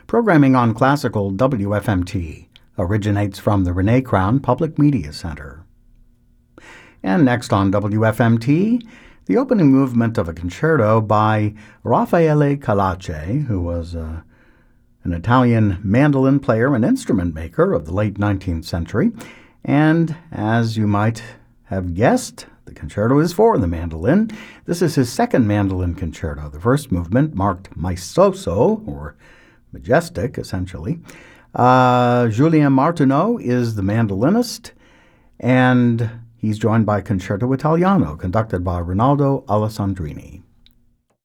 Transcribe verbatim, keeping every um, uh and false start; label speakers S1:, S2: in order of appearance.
S1: Programming on Classical W F M T originates from the Renee Crown Public Media Center. And next on W F M T, the opening movement of a concerto by Raffaele Calace, who was uh, an Italian mandolin player and instrument maker of the late nineteenth century. And as you might have guessed, the concerto is for the mandolin. This is his second mandolin concerto. The first movement, marked Maestoso, or majestic, essentially. Uh, Julien Martineau is the mandolinist, and he's joined by Concerto Italiano, conducted by Rinaldo Alessandrini.